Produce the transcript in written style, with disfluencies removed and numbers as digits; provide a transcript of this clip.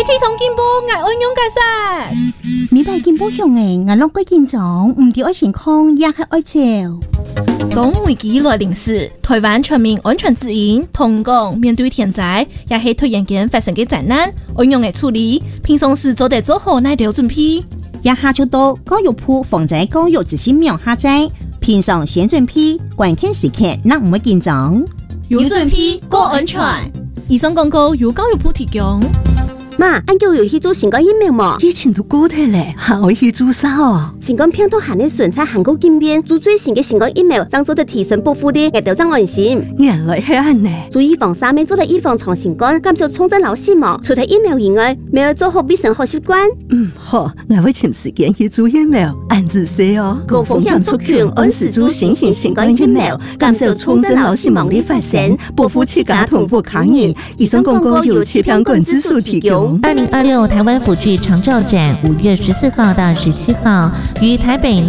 体同进步，我安用解释。 明白进步向诶，我拢归建长，唔掉爱健康，也系爱照。 当危机来临时，台湾全民安全指引同讲面对天灾，也是突然间发生嘅灾难，安用嘅处理，平常时做得做好乃条准备。 也下就到教育部防灾教育执行苗下载，平常先准备，关键时刻那唔会紧张。 有准备，过安全。以上广告由教育部提供。 妈，俺叫有去做新冠疫苗冇？ 疫情都过去了，还可以去做啥哦？ 新冠病毒含的顺差韩国经验，做最新的新冠疫苗，将做得提升保护力，也就增安心。 原来系安呢。 做预防三面做嚟预防长新冠，减少重症老死亡。除咗疫苗以外，咪要做好卫生好习惯。 好，我会请时间去做疫苗，按自说哦。 高风险族群按时做新型新冠疫苗，减少重症老死亡的发生，保护自家同步抗疫。以上广告由气象管制署提供。 2026台湾辅具长照展5月14号到17号于台北